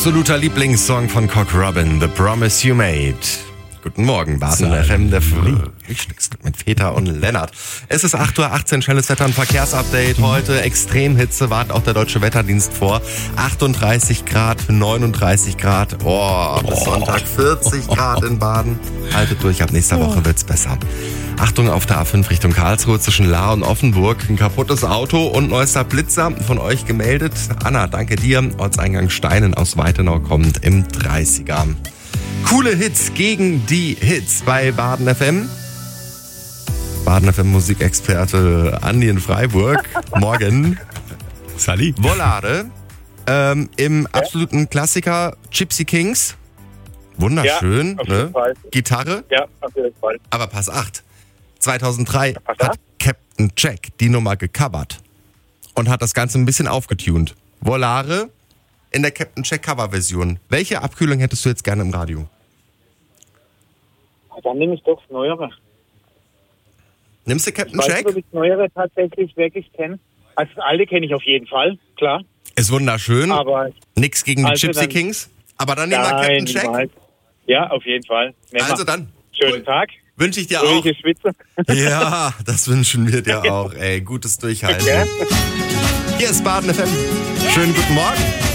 absoluter Lieblingssong von Cock Robin, The Promise You Made. Guten Morgen, Baden FM, der Frühstücksclub mit Peter und Lennart. Es ist 8:18 Uhr, schnelles Wetter- und Verkehrsupdate. Heute Extremhitze, warnt auch der Deutsche Wetterdienst vor. 38 Grad, 39 Grad, bis Sonntag 40 Grad in Baden. Haltet durch, ab nächster Woche wird's besser. Achtung auf der A5 Richtung Karlsruhe zwischen Lahr und Offenburg. Ein kaputtes Auto und neuester Blitzer von euch gemeldet. Anna, danke dir. Ortseingang Steinen aus Weitenau kommt im 30er. Coole Hits gegen die Hits bei Baden FM. Baden FM Musikexperte Andi in Freiburg. Morgen. Sally. Volare. Im absoluten Klassiker Gypsy Kings. Wunderschön. Ja, auf jeden Fall. Gitarre. Ja, auf jeden Fall. Aber Pass 8. 2003 hat Captain Jack die Nummer gecovert und hat das Ganze ein bisschen aufgetunt. Volare in der Captain Jack Coverversion. Welche Abkühlung hättest du jetzt gerne im Radio? Dann nehme ich doch das Neuere. Nimmst du Captain Ich weiß Jack? nicht, ob ich das Neuere tatsächlich wirklich kenne. Also das alte kenne ich auf jeden Fall, klar. Ist wunderschön. Aber Nix gegen die Also Gypsy dann- Kings. Aber dann nehmen wir Captain Jack. niemals. Ja, auf jeden Fall. Nehmen Also wir. dann. Schönen Tag. Wünsche ich dir auch. Ruhige Schwitze. Ja, das wünschen wir dir auch. Ey, gutes Durchhalten. Ja. Hier ist Baden FM. Schönen guten Morgen.